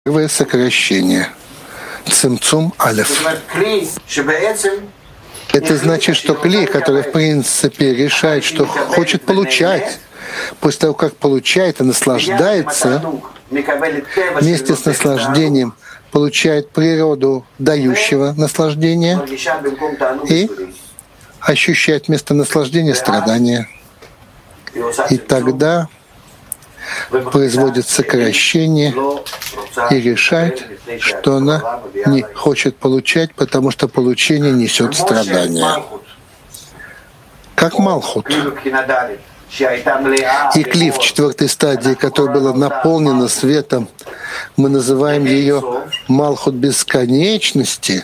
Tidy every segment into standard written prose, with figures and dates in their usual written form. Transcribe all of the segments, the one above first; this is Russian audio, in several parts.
Первое сокращение. Цимцум алеф. Это значит, что клей, который в принципе решает, что хочет получать, после того, как получает и наслаждается, вместе с наслаждением получает природу дающего наслаждения и ощущает вместо наслаждения страдания. И тогда производит сокращение и решает, что она не хочет получать, потому что получение несет страдания. Как Малхут. И Кли в четвертой стадии, которая была наполнена светом, мы называем ее Малхут бесконечности.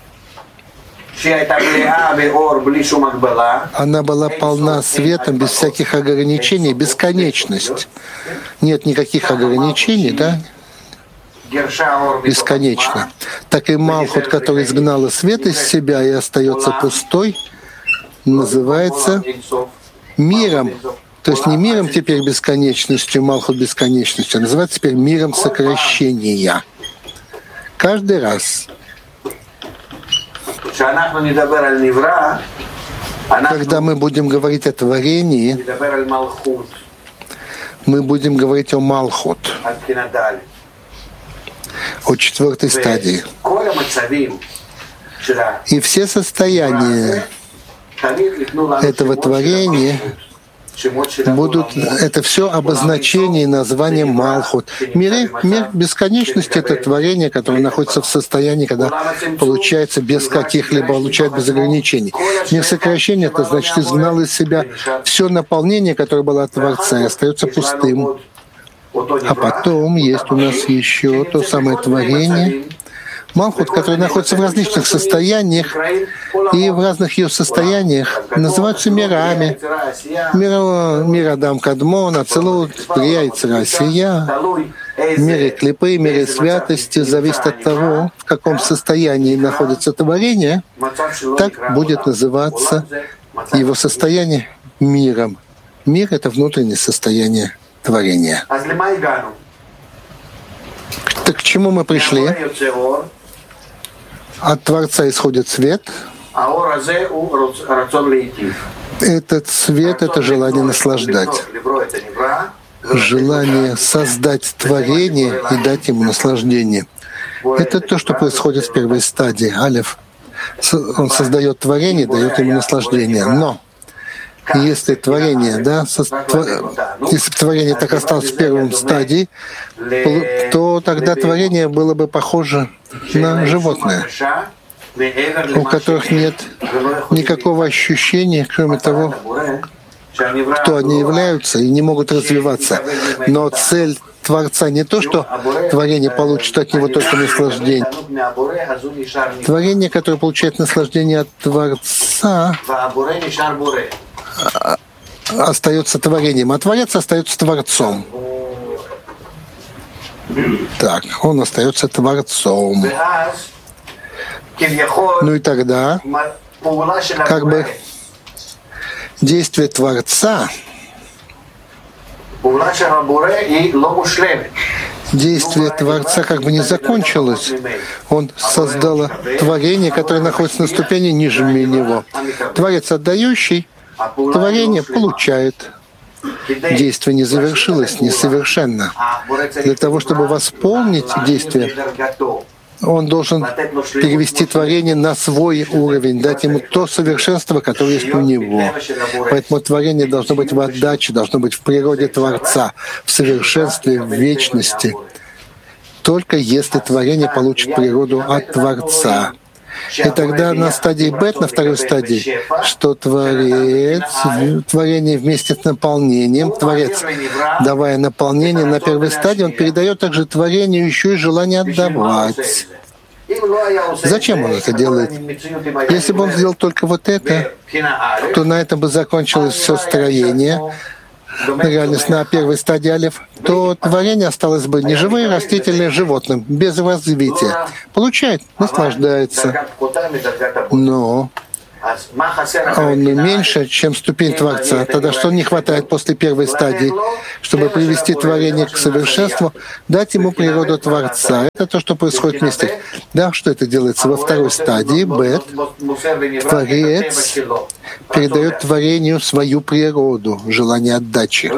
Она была полна светом, без всяких ограничений, бесконечность. Нет никаких ограничений, да? Бесконечно. Так и Малхут, который изгнала свет из себя и остается пустой, называется миром. То есть не миром теперь бесконечностью, Малхут бесконечностью, а называется теперь миром сокращения. Каждый раз, когда мы будем говорить о творении, мы будем говорить о Малхут, о четвертой стадии. И все состояния этого творения будут, это все обозначение и название Малхут. Мир бесконечности — это творение, которое находится в состоянии, когда получается без каких-либо, получает без ограничений. Мир сокращения — это значит, изгнал из себя все наполнение, которое было от Творца, и остается пустым. А потом есть у нас еще то самое творение, Малхут, который находится в различных состояниях, и в разных ее состояниях называются мирами. Мир Адам Кадмон, Ацилут, Брия, Ицра, Сия, миры клипы, миры святости, зависит от того, в каком состоянии находится творение, так будет называться его состояние миром. Мир — это внутреннее состояние творения. Так к чему мы пришли? От Творца исходит свет. Этот свет — это желание наслаждать. Желание создать творение и дать ему наслаждение. Это то, что происходит в первой стадии. Алеф. Он создает творение, дает ему наслаждение. Но если творение, если творение так осталось в первой стадии, то тогда творение было бы похоже на животное, у которых нет никакого ощущения, кроме того, кто они являются, и не могут развиваться. Но цель Творца не то, что творение получит от него только наслаждение. Творение, которое получает наслаждение от Творца, остается творением, а Творец остается Творцом. Так, он остается Творцом. Ну и тогда, как бы, действие Творца, действие Творца как бы не закончилось. Он создал творение, которое находится на ступени ниже него. Творец отдающий, творение получает. Действие не завершилось, несовершенно. Для того, чтобы восполнить действие, он должен перевести творение на свой уровень, дать ему то совершенство, которое есть у него. Поэтому творение должно быть в отдаче, должно быть в природе Творца, в совершенстве, в вечности. Только если творение получит природу от Творца. И тогда на стадии Бет, на второй стадии, что Творец, творение вместе с наполнением, Творец, давая наполнение на первой стадии, он передает также творению еще и желание отдавать. Зачем он это делает? Если бы он сделал только вот это, то на этом бы закончилось все строение, реальность на первой стадии Алеф, то творение осталось бы неживое, растительное, животным, без развития. Получает, наслаждается. Но а он меньше, чем ступень Творца. Тогда что не хватает после первой стадии, чтобы привести творение к совершенству, дать ему природу Творца. Это то, что происходит вместе. Да, что это делается во второй стадии, Бет. Творец передает творению свою природу, желание отдачи.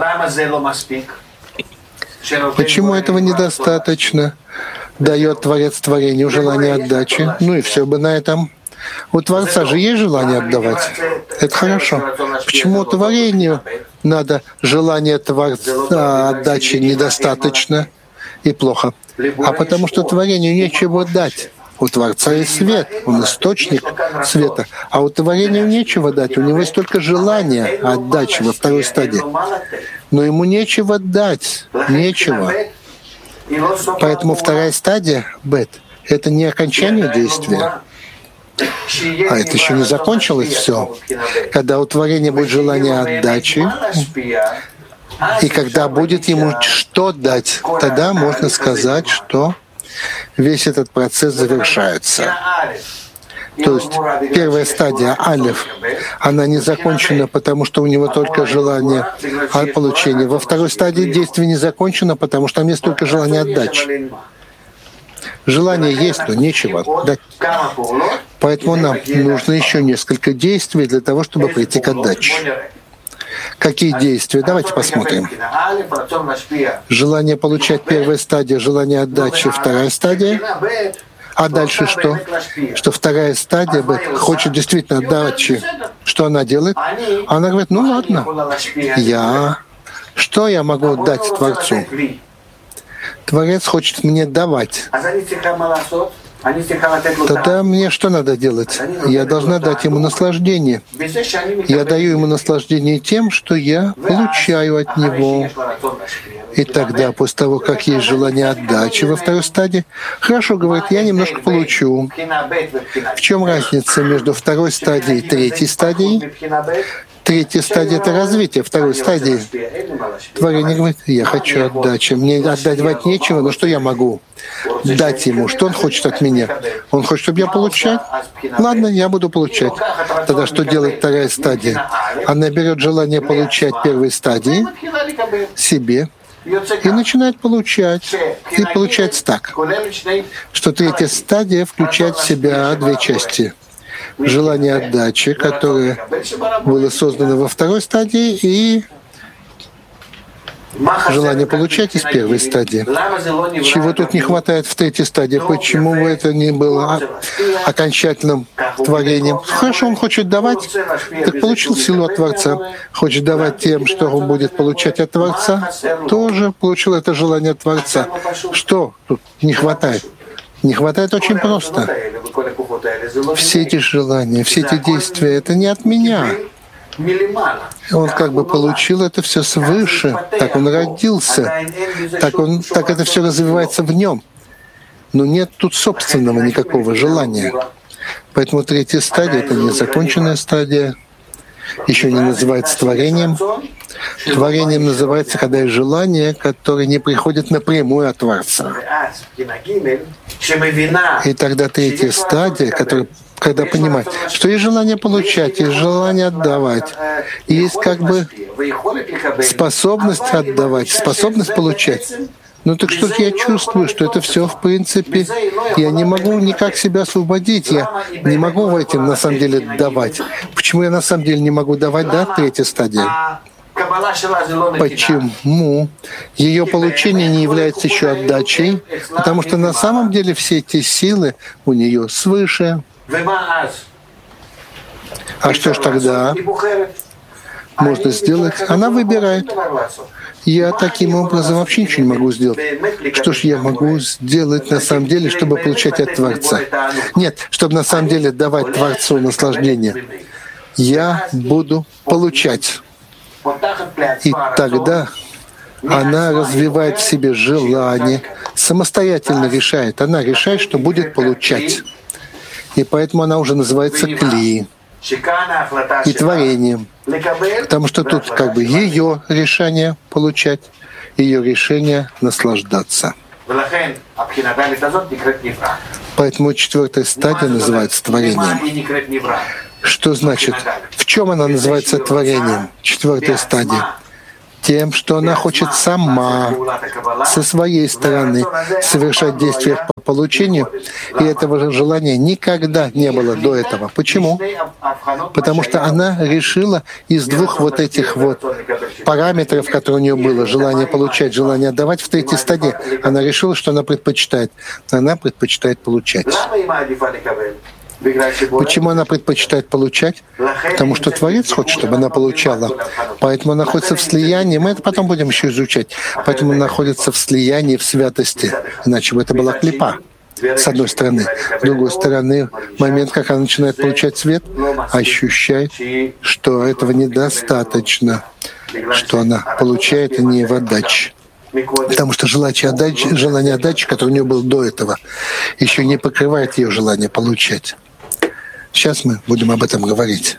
Почему этого недостаточно? Дает Творец творению желание отдачи. Ну и все бы на этом. У Творца же есть желание отдавать. Это хорошо. Почему творению надо желание Творца отдачи недостаточно и плохо? А потому что творению нечего дать. У Творца есть свет, он источник света, а у творению нечего дать, у него есть только желание отдачи во второй стадии. Но ему нечего дать, нечего. Поэтому вторая стадия, Бет, это не окончание действия, а это еще не закончилось все. Когда у творения будет желание отдачи, и когда будет ему что дать, тогда можно сказать, что весь этот процесс завершается. То есть первая стадия, алеф, она не закончена, потому что у него только желание получения. Во второй стадии действие не закончено, потому что там есть только желание отдачи. Желание есть, но нечего дать. Поэтому нам нужно еще несколько действий для того, чтобы прийти к отдаче. Какие действия? Давайте посмотрим. Желание получать — первая стадия, желание отдачи — вторая стадия. А дальше что? Что вторая стадия хочет действительно отдачи. Что она делает? Она говорит, ну ладно, что я могу дать Творцу? Творец хочет мне давать. Тогда мне что надо делать? Я должна дать ему наслаждение. Я даю ему наслаждение тем, что я получаю от него. И тогда, после того, как есть желание отдачи во второй стадии, хорошо, говорит, я немножко получу. В чем разница между второй стадией и третьей стадией? Третья стадия — это развитие второй стадии. Творение говорит, я хочу отдачи. Мне отдавать нечего, но что я могу дать ему? Что он хочет от меня? Он хочет, чтобы я получал? Ладно, я буду получать. Тогда что делает вторая стадия? Она берет желание получать первой стадии себе и начинает получать. И получается так, что третья стадия включает в себя две части. Желание отдачи, которое было создано во второй стадии, и желание получать из первой стадии. Чего тут не хватает в третьей стадии? Почему бы это не было окончательным творением? Хорошо, он хочет давать, так получил силу от Творца. Хочет давать тем, что он будет получать от Творца, тоже получил это желание от Творца. Что тут не хватает? Не хватает очень просто. Все эти желания, все эти действия — это не от меня. Он как бы получил это все свыше, так он родился, так это все развивается в нем. Но нет тут собственного никакого желания. Поэтому третья стадия — это незаконченная стадия, еще не называется творением. Творением называется, когда есть желание, которое не приходит напрямую от Творца. И тогда третья стадия, которая, когда понимает, что есть желание получать, есть желание отдавать, и есть как бы способность отдавать, способность получать. Ну так что я чувствую, что это все в принципе, я не могу никак себя освободить, я не могу в этом на самом деле давать. Почему я на самом деле не могу давать, да, третья стадия? Почему? Ее получение не является еще отдачей, потому что на самом деле все эти силы у нее свыше. А что ж тогда можно сделать? Она выбирает. Я таким образом вообще ничего не могу сделать. Что ж я могу сделать на самом деле, чтобы получать от Творца? Нет, чтобы на самом деле давать Творцу наслаждение. Я буду получать. И тогда она развивает в себе желание, самостоятельно решает. Она решает, что будет получать. И поэтому она уже называется кли и творением. Потому что тут как бы ее решение получать, ее решение наслаждаться. Поэтому четвертая стадия называется творением. Что значит? В чем она называется творением? Четвертая стадия. Тем, что она хочет сама, со своей стороны, совершать действия по получению, и этого же желания никогда не было до этого. Почему? Потому что она решила из двух вот этих вот параметров, которые у нее было, желание получать, желание отдавать, в третьей стадии, она решила, что она предпочитает. Она предпочитает получать. Почему она предпочитает получать? Потому что Творец хочет, чтобы она получала. Поэтому она находится в слиянии. Мы это потом будем еще изучать. Поэтому она находится в слиянии, в святости. Иначе бы это была клипа, с одной стороны. С другой стороны, в момент, как она начинает получать свет, ощущает, что этого недостаточно, что она получает не в отдаче. Потому что желание отдачи, которое у нее было до этого, еще не покрывает ее желание получать. Сейчас мы будем об этом говорить.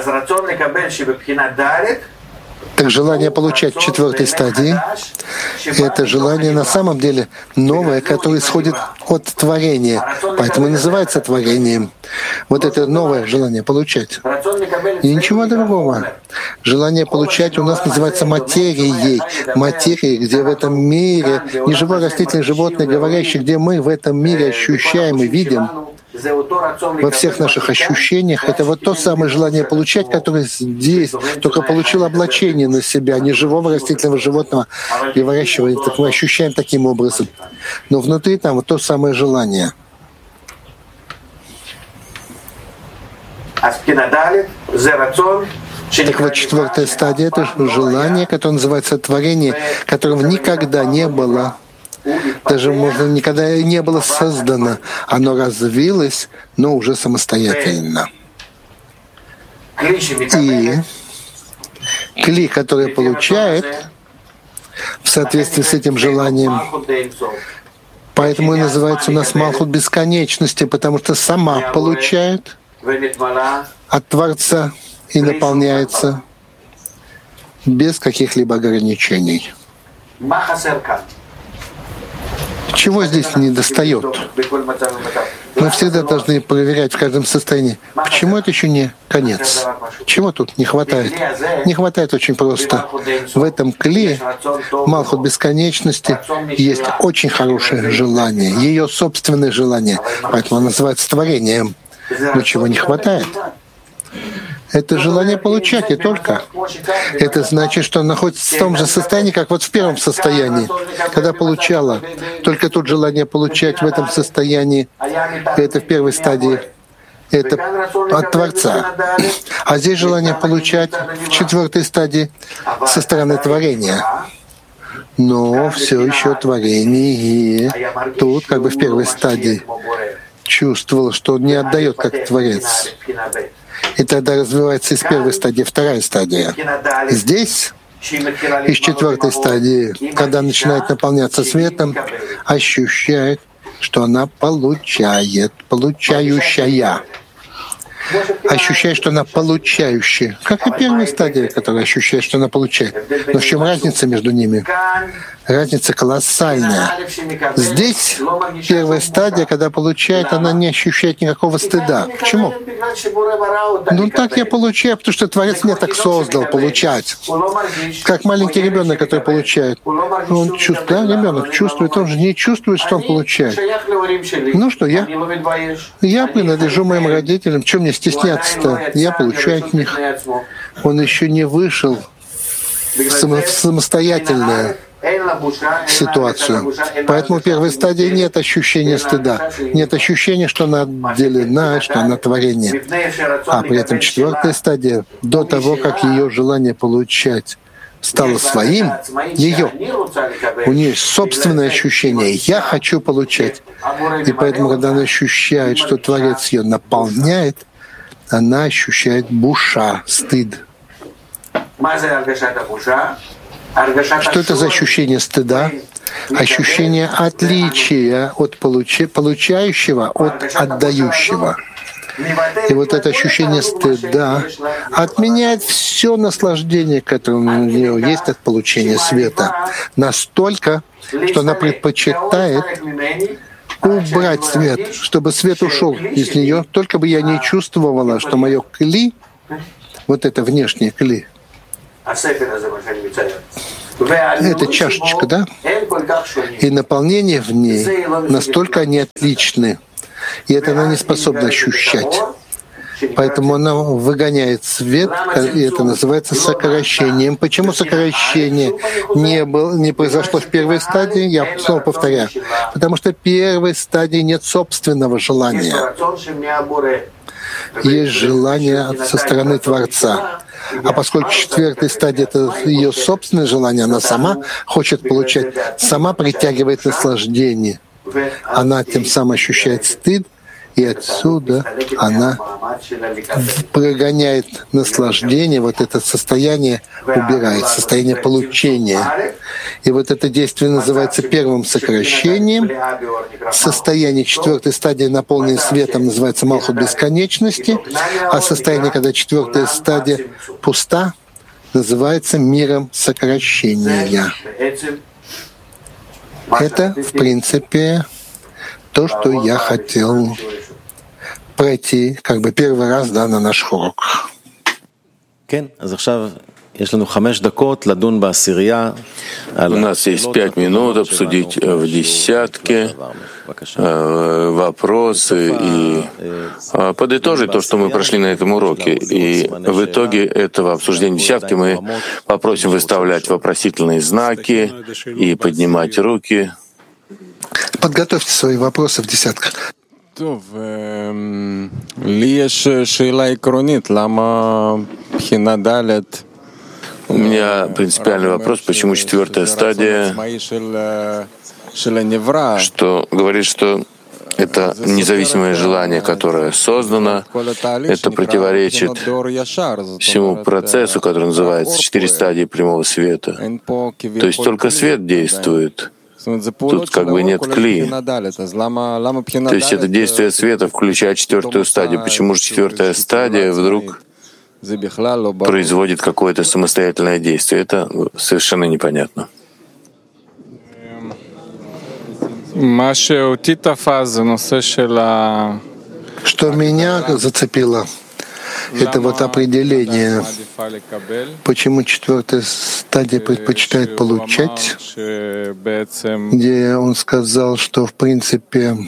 Так желание получать в четвертой стадии — это желание на самом деле новое, которое исходит от творения. Поэтому и называется творением. Вот это новое желание получать. И ничего другого. Желание получать у нас называется материей. Материей, где в этом мире неживое растительное животное, говорящее, где мы в этом мире ощущаем и видим. Во всех наших ощущениях это вот то самое желание получать, которое здесь только получило облачение на себя, не живого растительного животного, говорящего, и так мы ощущаем таким образом. Но внутри там вот то самое желание. Так вот, четвертая стадия — это желание, которое называется творение, которого никогда не было. Даже, можно, никогда не было создано. Оно развилось, но уже самостоятельно. И кли, который получает в соответствии с этим желанием, поэтому и называется у нас Малхут бесконечности, потому что сама получает от Творца и наполняется без каких-либо ограничений. Чего здесь недостает? Мы всегда должны проверять в каждом состоянии, почему это еще не конец? Чего тут не хватает? Не хватает очень просто. В этом кли, Малхут бесконечности, есть очень хорошее желание, ее собственное желание, поэтому оно называется творением. Но чего не хватает? Это желание получать, и только. Это значит, что она находится в том же состоянии, как вот в первом состоянии, когда получала. Только тут желание получать в этом состоянии, это в первой стадии, это от Творца. А здесь желание получать в четвертой стадии со стороны творения. Но все еще творение тут, как бы в первой стадии, чувствовал, что он не отдает как Творец. И тогда развивается из первой стадии вторая стадия. Здесь, из четвертой стадии, когда начинает наполняться светом, ощущает, что она получает, получающая. Ощущает, что она получающая. Как и первая стадия, которая ощущает, что она получает. Но в чем разница между ними? Разница колоссальная. Здесь первая стадия, когда получает, она не ощущает никакого стыда. Почему? Ну так я получаю, потому что Творец меня так создал получать. Как маленький ребенок, который получает. Он чувствует, да, ребенок чувствует, он же не чувствует, что он получает. Ну что, я принадлежу моим родителям, чем мне стесняться-то? Я получаю от них. Он еще не вышел в самостоятельную ситуацию. Поэтому в первой стадии нет ощущения стыда, нет ощущения, что она отделена, что она творение. А при этом четвертая стадия, до того, как ее желание получать стало своим, у нее есть собственное ощущение «я хочу получать». И поэтому, когда она ощущает, что Творец ее наполняет, она ощущает буша, стыд. Что это за ощущение стыда? Ощущение отличия от получающего от отдающего. И вот это ощущение стыда отменяет все наслаждение, которое у нее есть от получения света. Настолько, что она предпочитает убрать свет, чтобы свет ушел из нее, только бы я не чувствовала, что мое кли, вот это внешнее кли, это чашечка, да? И наполнение в ней настолько они отличны, и это она не способна ощущать. Поэтому она выгоняет свет, и это называется сокращением. Почему сокращение не произошло в первой стадии? Я снова повторяю. Потому что в первой стадии нет собственного желания. Есть желание со стороны Творца. А поскольку четвертая стадия — это ее собственное желание, она сама хочет получать, сама притягивает наслаждение. Она тем самым ощущает стыд, и отсюда она прогоняет наслаждение, вот это состояние убирает, состояние получения. И вот это действие называется первым сокращением. Состояние четвертой стадии, наполненное светом, называется Малхут бесконечности, а состояние, когда четвертая стадия пуста, называется миром сокращения. Это, в принципе, то, что я хотел пройти как бы первый раз, да, на наш урок. У нас есть 5 минут обсудить в десятке вопросы и подытожить то, что мы прошли на этом уроке. И в итоге этого обсуждения десятки мы попросим выставлять вопросительные знаки и поднимать руки. Подготовьте свои вопросы в десятках. У меня принципиальный вопрос, почему четвертая стадия, что говорит, что это независимое желание, которое создано, это противоречит всему процессу, который называется 4 стадии прямого света. То есть только свет действует. Тут как бы нет кли. То есть это действие света включает четвертую стадию. Почему же четвертая стадия вдруг производит какое-то самостоятельное действие? Это совершенно непонятно. Что меня зацепило, это вот определение, почему четвертая стадия предпочитает получать, где он сказал, что в принципе,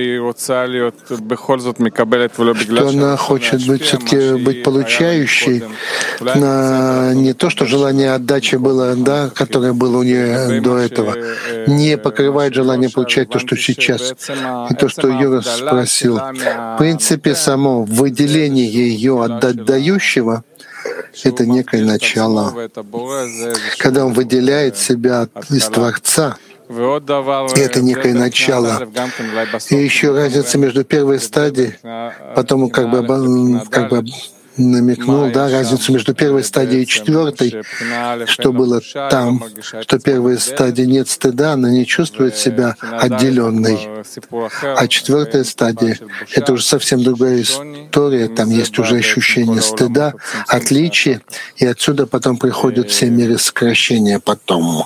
что она хочет быть все-таки быть получающей, не то, что желание отдачи было, да, которое было у нее до этого, не покрывает желание получать то, что сейчас. И то, что Юра спросил. В принципе, само выделение ее отдающего — это некое начало. Когда он выделяет себя из Творца, это некое начало. И еще разница между первой стадией, потом как бы намекнул, да, разницу между первой стадией и четвертой, что было там, что первой стадии нет стыда, она не чувствует себя отделенной. А четвертая стадия — это уже совсем другая история, там есть уже ощущение стыда, отличия, и отсюда потом приходят все меры сокращения потом.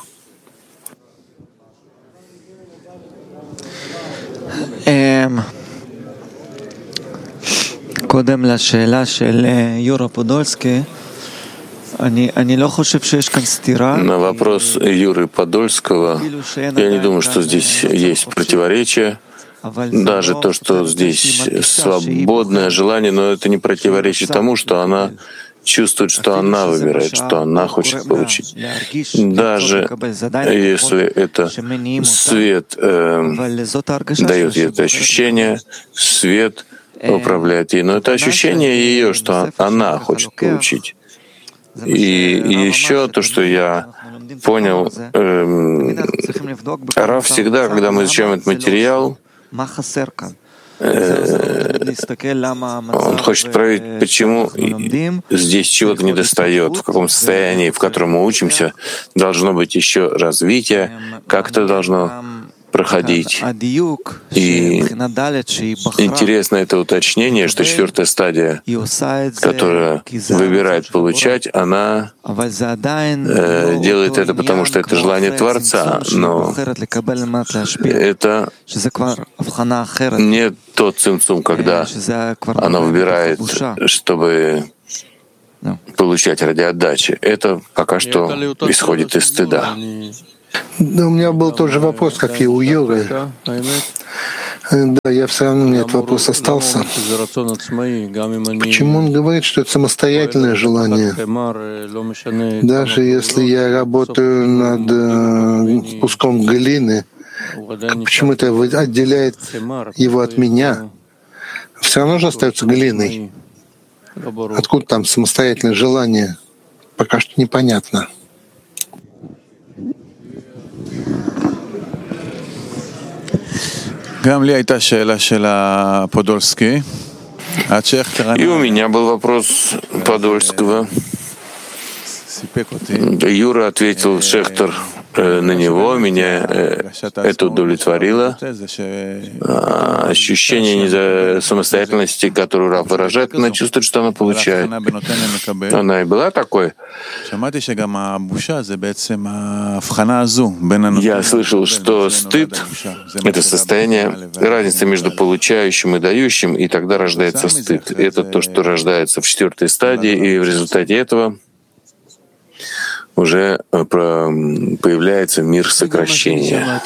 На вопрос Юры Подольского, я не думаю, что здесь есть противоречие. Даже то, что здесь свободное желание, но это не противоречит тому, что она чувствует, что она выбирает, что она хочет получить. Даже если это свет дает ей это ощущение, свет управляет ей, но это ощущение ее, что она хочет получить. И еще то, что я понял, Рав всегда, когда мы изучаем этот материал, он хочет проверить, почему здесь чего-то недостает, в каком состоянии, в котором мы учимся, должно быть еще развитие, как это должно проходить. И интересно это уточнение, что четвертая стадия, которая выбирает получать, она делает это потому, что это желание Творца, но это не тот цимцум, когда она выбирает, чтобы получать ради отдачи. Это пока что исходит из стыда. Да, у меня был тоже вопрос, как и у Юры. Да, я все равно, у меня этот вопрос остался. Почему он говорит, что это самостоятельное желание? Даже если я работаю над куском глины, почему это отделяет его от меня? Все равно же остается глиной. Откуда там самостоятельное желание? Пока что непонятно. И у меня был вопрос Подольского. Юра ответил, Шехтер, на него, меня это удовлетворило. Ощущение самостоятельности, которую Рав выражает, она чувствует, что она получает. Она и была такой. Я слышал, что стыд — это состояние, разница между получающим и дающим, и тогда рождается стыд. Это то, что рождается в четвертой стадии, и в результате этого уже появляется мир сокращения.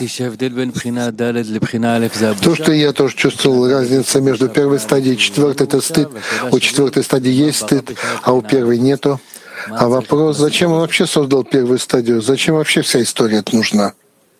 То, что я тоже чувствовал, разница между первой стадией и четвертой — это стыд. У четвертой стадии есть стыд, а у первой нету. А вопрос, зачем он вообще создал первую стадию? Зачем вообще вся история нужна?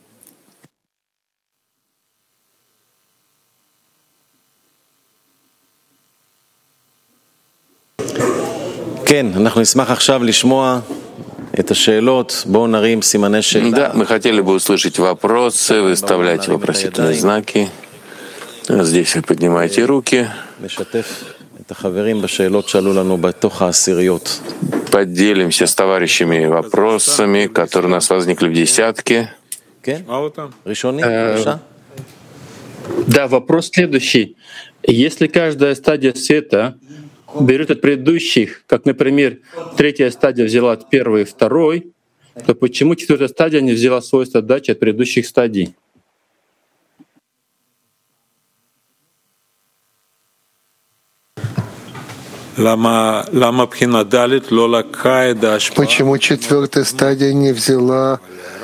Да, мы хотели бы услышать вопросы, выставлять вопросительные знаки. Здесь вы поднимаете руки. Поделимся с товарищами вопросами, которые у нас возникли в десятке. Да, вопрос следующий. Если каждая стадия света берет от предыдущих, как, например, третья стадия взяла от первой и второй, то почему четвертая стадия не взяла свойства отдачи от предыдущих стадий? Почему четвертая стадия не взяла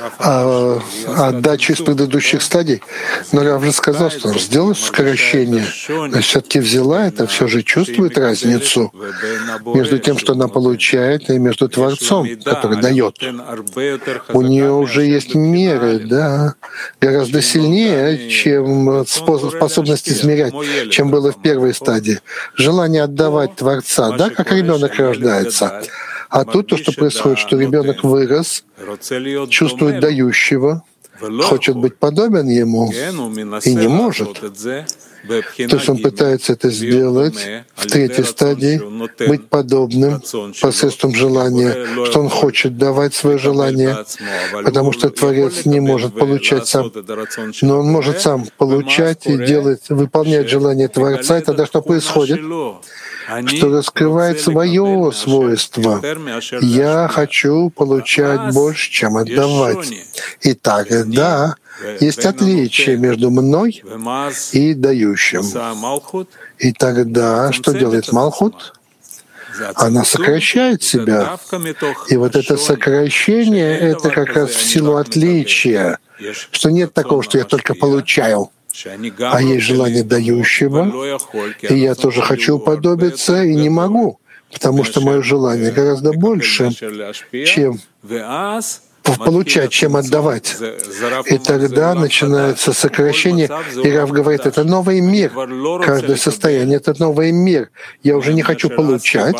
отдачу из предыдущих стадий? Но я уже сказал, что он сделал сокращение. Но все-таки взяла это, все же чувствует разницу между тем, что она получает, и между Творцом, который дает. У нее уже есть меры, да, гораздо сильнее, чем способность измерять, чем было в первой стадии. Желание отдавать Творца, да, как ребенок рождается. А тут то, что происходит, что ребенок вырос, чувствует дающего, хочет быть подобен ему и не может. То есть он пытается это сделать в третьей стадии, быть подобным посредством желания, что он хочет давать свое желание, потому что Творец не может получать сам. Но он может сам получать и выполнять желание Творца, и тогда что происходит? Что раскрывает свое свойство. Я хочу получать больше, чем отдавать. И тогда есть отличие между мной и дающим. И тогда что делает Малхут? Она сокращает себя. И вот это сокращение — это как раз в силу отличия, что нет такого, что я только получаю, а есть желание дающего, и я тоже хочу уподобиться, и не могу, потому что мое желание гораздо больше, чем получать, чем отдавать. И тогда начинается сокращение, и Рав говорит, это новый мир. Каждое состояние — это новый мир. Я уже не хочу получать,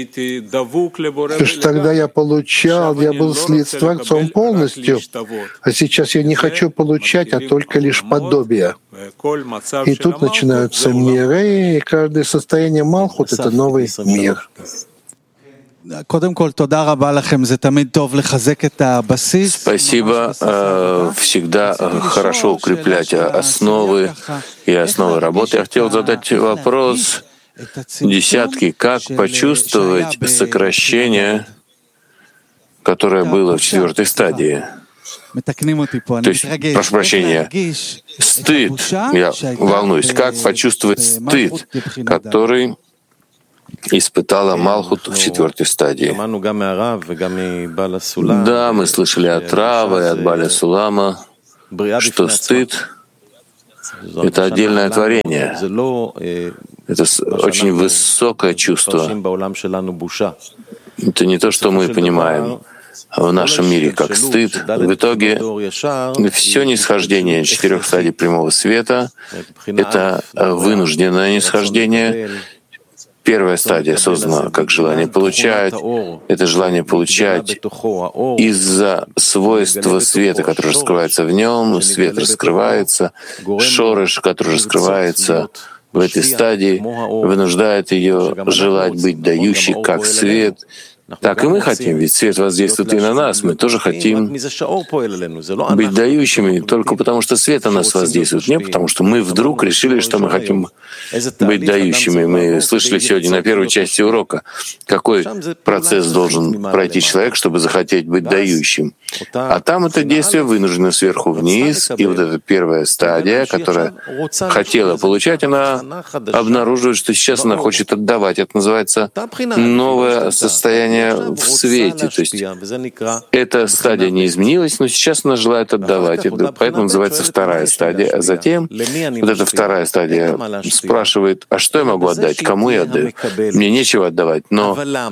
потому что тогда я получал, я был слит с Творцом полностью, а сейчас я не хочу получать, а только лишь подобие. И тут начинаются миры, и каждое состояние Малхут — это новый мир. Спасибо. Всегда хорошо укреплять основы и основы работы. Я хотел задать вопрос десятки. Как почувствовать сокращение, которое было в 4-й стадии? То есть, прошу прощения, стыд. Я волнуюсь. Как почувствовать стыд, который испытала Малхут в 4-й стадии? Да, мы слышали от Рава и от Баля Сулама, что стыд — это отдельное творение. Это очень высокое чувство. Это не то, что мы понимаем в нашем мире как стыд. В итоге все нисхождение 4 стадий прямого света — это вынужденное нисхождение. Первая стадия создана как желание получать. Это желание получать из-за свойства света, который раскрывается в нем. Свет раскрывается. Шорыш, который раскрывается в этой стадии, вынуждает ее желать быть дающей, как свет. Так и мы хотим, ведь свет воздействует и на нас. Мы тоже хотим быть дающими только потому, что свет на нас воздействует. Не потому, что мы вдруг решили, что мы хотим быть дающими. Мы слышали сегодня на первой части урока, какой процесс должен пройти человек, чтобы захотеть быть дающим. А там это действие вынуждено сверху вниз, и вот эта первая стадия, которая хотела получать, она обнаруживает, что сейчас она хочет отдавать. Это называется новое состояние в свете. То есть эта стадия не изменилась, но сейчас она желает отдавать. Это поэтому называется вторая стадия. А затем вот эта вторая стадия спрашивает, а что я могу отдать? Кому я отдаю? Мне нечего отдавать, но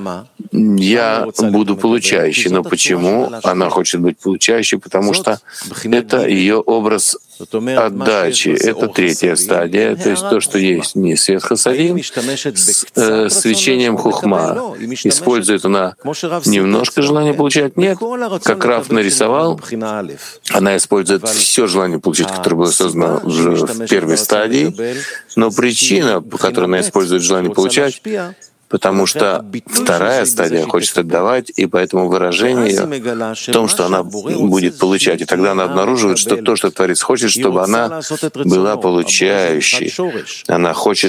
я буду получающей. Но почему она хочет быть получающей? Потому что это ее образ отдачи. Это третья стадия, то есть то, что есть не свет хасадим, с свечением хухма. Использует она немножко желание получать? Нет. Как Рав нарисовал, она использует все желание получать, которое было создано в первой стадии, но причина, по которой она использует желание получать, потому что вторая стадия хочет отдавать, и поэтому выражение ее в том, что она будет получать. И тогда она обнаруживает, что то, что Творец хочет, чтобы она была получающей. Она хочет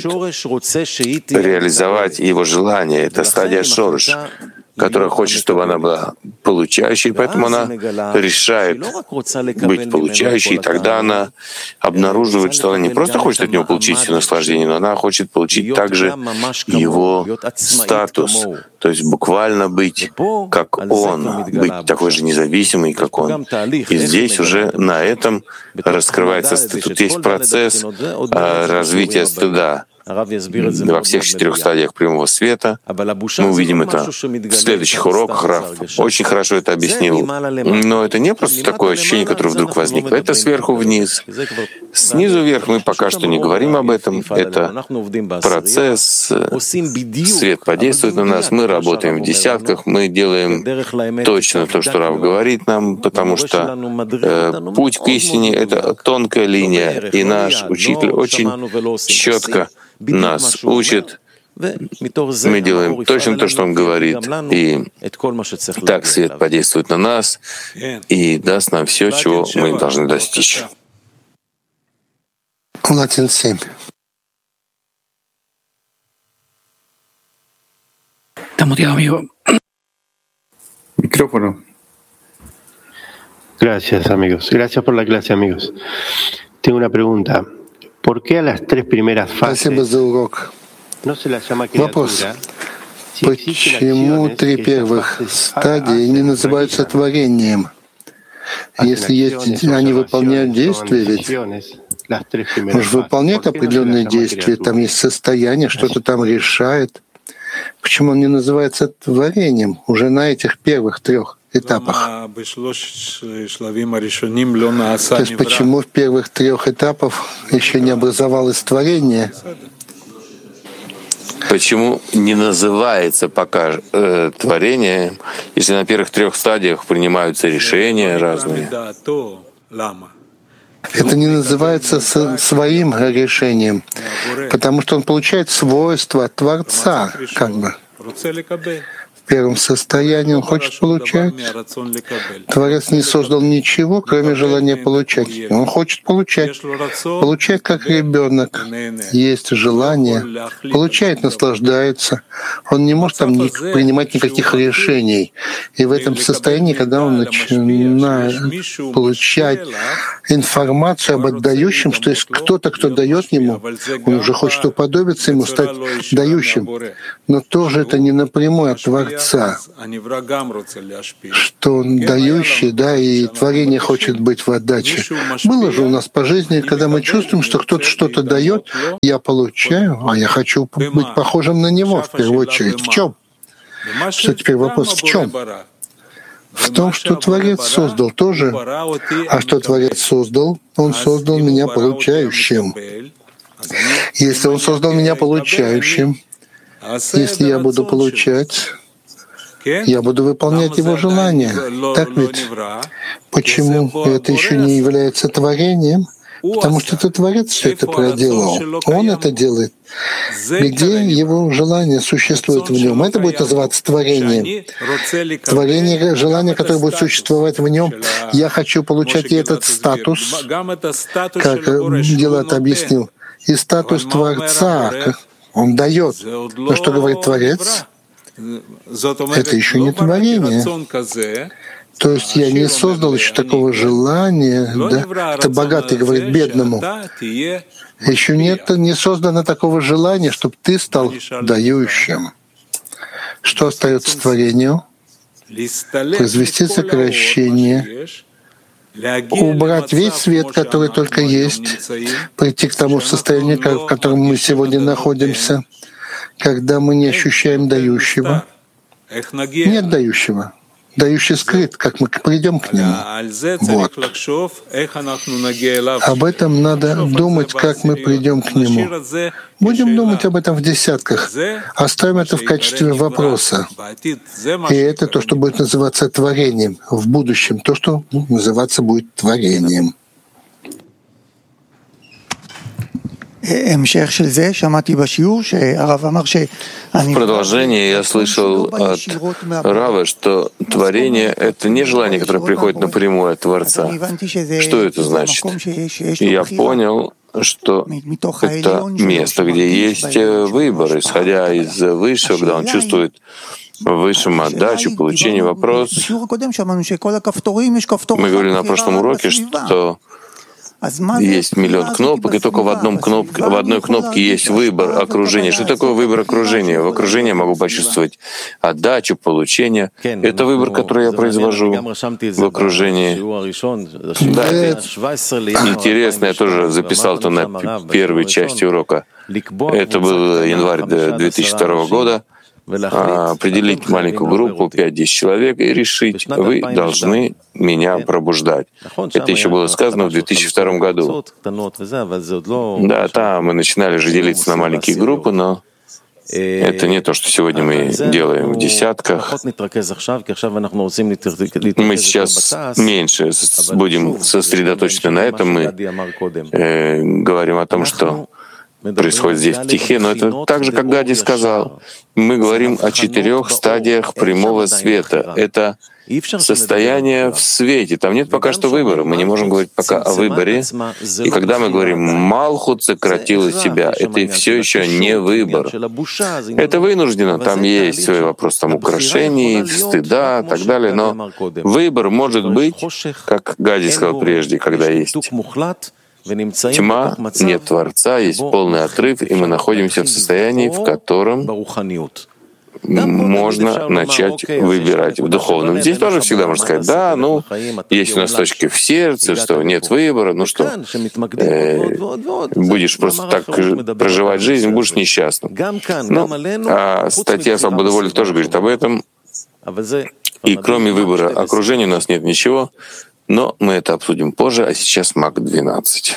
реализовать его желание. Это стадия шорыш, которая хочет, чтобы она была получающей, поэтому она решает быть получающей, и тогда она обнаруживает, что она не просто хочет от него получить все наслаждение, но она хочет получить также его статус, то есть буквально быть как он, быть такой же независимый, как он. И здесь уже на этом раскрывается стыд. Тут есть процесс развития стыда. Во всех 4 стадиях прямого света. Мы увидим это в следующих уроках. Рав очень хорошо это объяснил. Но это не просто такое ощущение, которое вдруг возникло. Это сверху вниз. Снизу вверх мы пока что не говорим об этом. Это процесс. Свет подействует на нас. Мы работаем в десятках. Мы делаем точно то, что Рав говорит нам, потому что путь к истине — это тонкая линия. И наш учитель очень четко нас учит. Мы делаем точно то, что он говорит, и так свет подействует на нас и даст нам все, чего мы должны достичь. Латин 7. Micrófono. Gracias, amigos. Gracias por la clase, amigos. Tengo una pregunta. ¿Por qué a las 3 primeras fases no se las llama criatura? Почему 3 первых стадии не называются творением? Если они выполняют действия, ведь выполняют определенные действия, там есть состояние, что-то там решает. Почему он не называется творением уже на этих первых 3 этапах? То есть почему в первых 3 этапах еще не образовалось творение? Почему не называется пока творение, если на первых 3 стадиях принимаются решения разные? Это не называется своим решением, потому что он получает свойства Творца, как бы. первом состоянии он хочет получать. Творец не создал ничего, кроме желания получать. Он хочет получать. Получает как ребенок. Есть желание. Получает, наслаждается. Он не может там принимать никаких решений. И в этом состоянии, когда он начинает получать информацию об отдающем, что есть кто-то, кто дает ему, он уже хочет уподобиться ему, стать дающим. Но тоже это не напрямую от Творца, что он дающий, да, и творение хочет быть в отдаче. Было же у нас по жизни, когда мы чувствуем, что кто-то что-то дает, я получаю, а я хочу быть похожим на него в первую очередь. В чем? Что теперь вопрос в чем? В том, что Творец создал тоже. А что Творец создал? Он создал меня получающим. Если он создал меня получающим, если я буду получать, я буду выполнять его желания. Так ведь? Почему это еще не является творением? Потому что это Творец все это проделал. Он это делает. Где его желание существует в нем, это будет называться творением. Творение, желание, которое будет существовать в нем, я хочу получать и этот статус, как Гилад объяснил, и статус Творца, он дает. Но что говорит Творец? Это еще не творение. То есть я не создал еще такого желания, да? Это богатый говорит бедному. Еще не создано такого желания, чтобы ты стал дающим. Что остается творению? Произвести сокращение, убрать весь свет, который только есть, прийти к тому состоянию, в котором мы сегодня находимся, когда мы не ощущаем дающего. Нет дающего. Дающий скрыт, как мы придем к нему. Вот. Об этом надо думать, как мы придем к нему. Будем думать об этом в десятках. Оставим это в качестве вопроса. И это то, что будет называться творением в будущем, то, что называться будет творением. В продолжении я слышал от Рава, что творение — это не желание, которое приходит напрямую от Творца. Что это значит? Я понял, что это место, где есть выбор, исходя из высшего, когда он чувствует в высшем отдачу, получение. Вопрос. Мы говорили на прошлом уроке, что есть миллион кнопок, и только в одной кнопке есть выбор окружения. Что такое выбор окружения? В окружении я могу почувствовать отдачу, получение. Это выбор, который я произвожу в окружении. Да, интересно, я тоже записал это на первой части урока. Это был январь 2002 года. Определить маленькую группу, 5-10 человек, и решить, вы должны меня пробуждать. Это еще было сказано в 2002 году. Да, там мы начинали же делиться на маленькие группы, но это не то, что сегодня мы делаем в десятках. Мы сейчас меньше будем сосредоточены на этом. Мы говорим о том, что происходит здесь в Тихе, но это так же, как Гади сказал. Мы говорим о 4 стадиях прямого света. Это состояние в свете. Там нет пока что выбора. Мы не можем говорить пока о выборе. И когда мы говорим «Малхут сократила себя», это все еще не выбор. Это вынуждено. Там есть свой вопрос там украшений, стыда и так далее. Но выбор может быть, как Гади сказал прежде, когда есть тьма, нет Творца, есть полный отрыв, и мы находимся в состоянии, в котором можно начать выбирать в духовном. Здесь тоже всегда можно сказать, да, ну, есть у нас точки в сердце, что нет выбора, ну что, будешь просто так проживать жизнь, будешь несчастным. Ну, а статья «Свобода воли» тоже говорит об этом. И кроме выбора окружения у нас нет ничего. Но мы это обсудим позже, а сейчас МАК-12.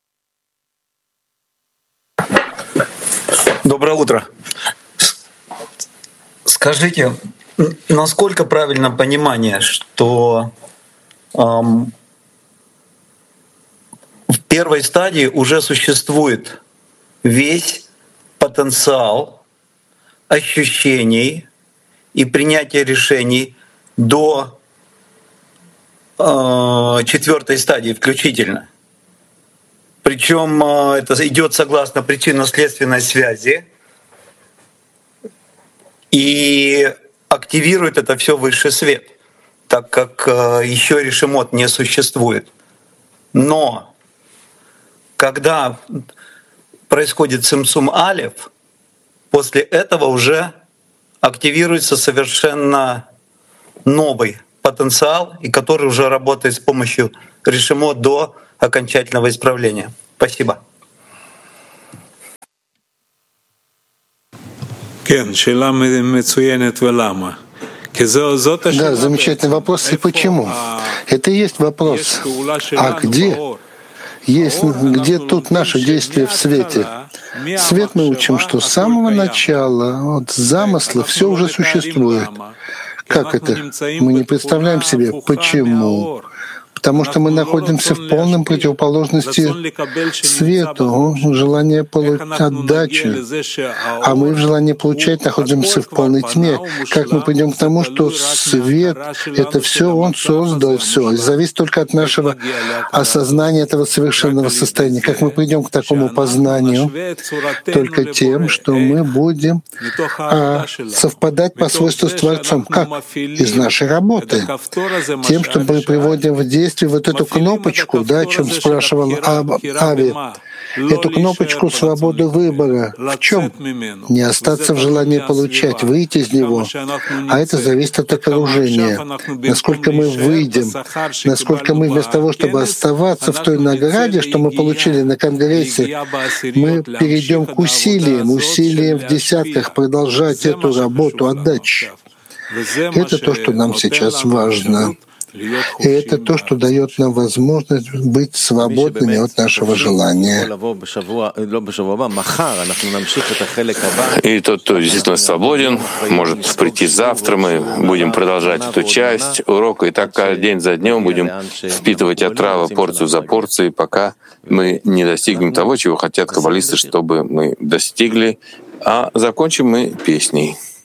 Доброе утро. Скажите, насколько правильно понимание, что в первой стадии уже существует весь потенциал ощущений и принятия решений до 4-й стадии включительно. Причем это идет согласно причинно-следственной связи и активирует это все высший свет, так как еще решемот не существует. Но когда происходит цимцум алеф, после этого уже активируется совершенно новый потенциал, и который уже работает с помощью решемот до окончательного исправления. Спасибо. Да, замечательный вопрос. И почему? Это и есть вопрос. А где? Где тут наше действие в свете? Свет мы учим, что с самого начала, от замысла, все уже существует. Как это? Мы не представляем себе, почему. Потому что мы находимся в полной противоположности свету, желание получать отдачу, а мы в желании получать находимся в полной тьме. Как мы придем к тому, что свет — это все, Он создал все, и зависит только от нашего осознания этого совершенного состояния. Как мы придем к такому познанию? Только тем, что мы будем совпадать по свойству с Творцом. Как? Из нашей работы. Тем, что мы приводим в действие вот эту кнопочку, да, о чем спрашивал Ави, эту кнопочку свободы выбора. В чем? Не остаться в желании получать, выйти из него. А это зависит от окружения. Насколько мы выйдем, насколько мы вместо того, чтобы оставаться в той награде, что мы получили на Конгрессе, мы перейдем к усилиям в десятках продолжать эту работу отдачи. Это то, что нам сейчас важно. И это то, что дает нам возможность быть свободными от нашего желания. И тот, кто действительно свободен, может прийти завтра, мы будем продолжать эту часть урока, и так день за днем будем впитывать отраву порцию за порцией, пока мы не достигнем того, чего хотят каббалисты, чтобы мы достигли. А закончим мы песней.